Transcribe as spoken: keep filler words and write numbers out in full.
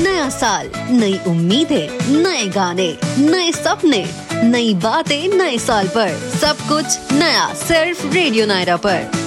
नया साल, नई उम्मीदें, नए गाने, नए सपने, नई बातें नए साल पर, सब कुछ नया सिर्फ रेडियो नायरा पर।